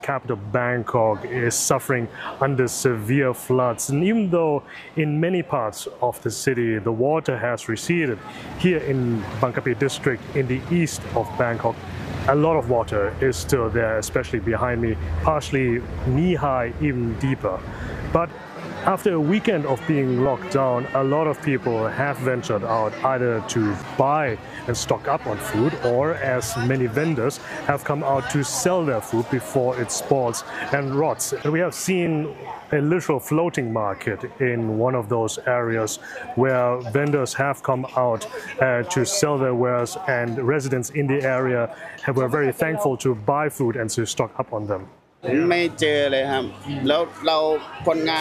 Capital Bangkok is suffering under severe floods, and even though in many parts of the city the water has receded, here in Bang Kapi district in the east of Bangkok, a lot of water is still there, especially behind me, partially knee-high, even deeper. But after a weekend of being locked down, a lot of people have ventured out either to buy and stock up on food, or as many vendors have come out to sell their food before it spoils and rots. And we have seen a literal floating market in one of those areas where vendors have come out to sell their wares, and residents in the area were very thankful to buy food and to stock up on them. ไม่เจอเลยครับแล้วเราคนงาน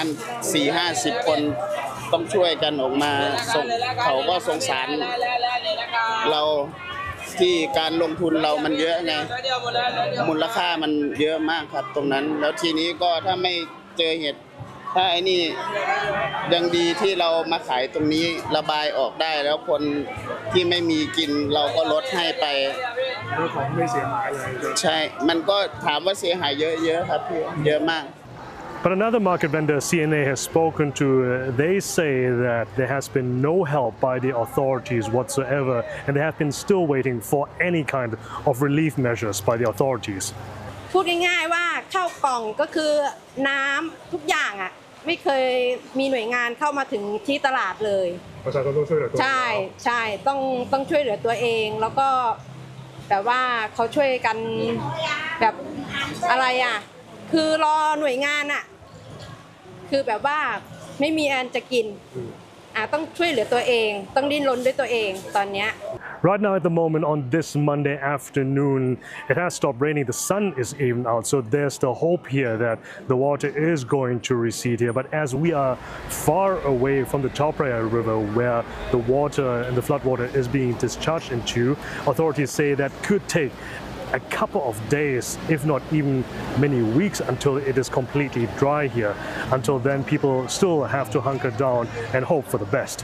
4-50 คนต้องช่วยกันออกมาส่งเขาก็สงสารเราที่การลงทุนเรามันเยอะไงมูลค่ามันเยอะมากครับตรงนั้นแล้วทีนี้ก็ถ้าไม่เจอเหตุถ้าไอ้นี่ยังดีที่เรามาขายตรงนี้ระบายออกได้แล้วคนที่ไม่มีกินเราก็ลดให้ไปของไม่เสียหายเลยใช่มันก็ถามว่าเสียหายเยอะๆครับพี่เยอะมาก But another market vendor CNA has spoken to, they say that there has been no help by the authorities whatsoever, and they have been still waiting for any kind of relief measures by the authorities. พูดง่ายๆว่าข้าวกล่องก็คือน้ำทุกอย่างอ่ะไม่เคยมีหน่วยงานเข้ามาถึงที่ตลาดเลยประชาชนต้องช่วยเหลือตัวเองใช่ต้องช่วยเหลือตัวเองแล้วก็แบบว่าเขาช่วยกันแบบอะไรอ่ะคือรอหน่วยงานอ่ะคือแบบว่าไม่มีอันจะกินต้องช่วยเหลือตัวเองต้องดิ้นรนด้วยตัวเองตอนนี้ Right now at the moment on this Monday afternoon, it has stopped raining. The sun is even out, so there's the hope here that the water is going to recede here. But as we are far away from the Chao Phraya River, where the water and the flood water is being discharged into, authorities say that could take a couple of days, if not even many weeks, until it is completely dry here. Until then, people still have to hunker down and hope for the best.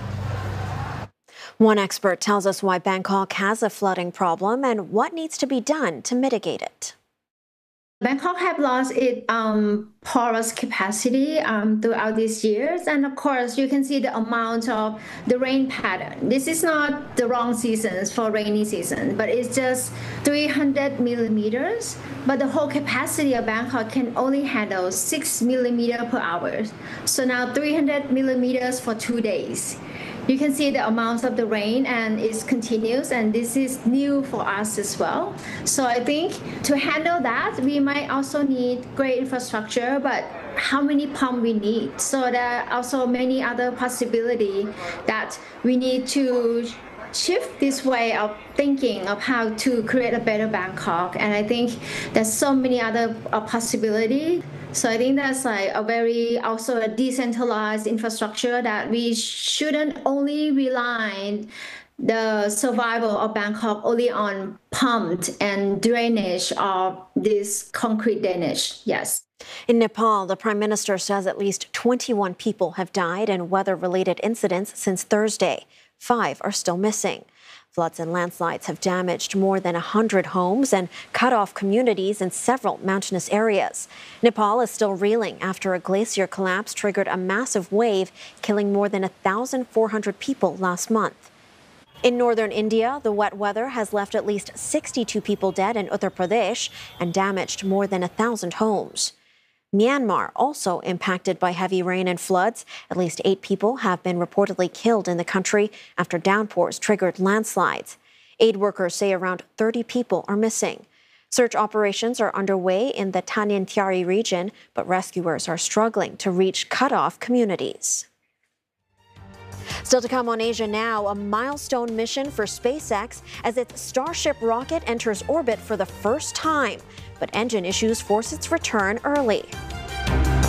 One expert tells us why Bangkok has a flooding problem and what needs to be done to mitigate it. Bangkok have lost its porous capacity throughout these years, and of course you can see the amount of the rain pattern. This is not the wrong seasons for rainy season, but it's just 300 millimeters. But the whole capacity of Bangkok can only handle 6 millimeters per hour. So now 300 millimeters for 2 days. You can see the amount of the rain, and it continues, and this is new for us as well. So I think to handle that, we might also need great infrastructure, but how many pumps we need? So there are also many other possibilities that we need to shift this way of thinking of how to create a better Bangkok. And I think there's so many other possibilities. So I think that's like a very also a decentralized infrastructure that we shouldn't only rely on the survival of Bangkok only on pumped and drainage of this concrete drainage. Yes. In Nepal, the Prime Minister says at least 21 people have died in weather-related incidents since Thursday. 5 are still missing. Floods and landslides have damaged more than 100 homes and cut off communities in several mountainous areas. Nepal is still reeling after a glacier collapse triggered a massive wave, killing more than 1,400 people last month. In northern India, the wet weather has left at least 62 people dead in Uttar Pradesh and damaged more than 1,000 homes. Myanmar also impacted by heavy rain and floods. At least 8 people have been reportedly killed in the country after downpours triggered landslides. Aid workers say around 30 people are missing. Search operations are underway in the Taninthyari region, but rescuers are struggling to reach cut-off communities. Still to come on Asia Now, a milestone mission for SpaceX as its Starship rocket enters orbit for the first time. But engine issues force its return early.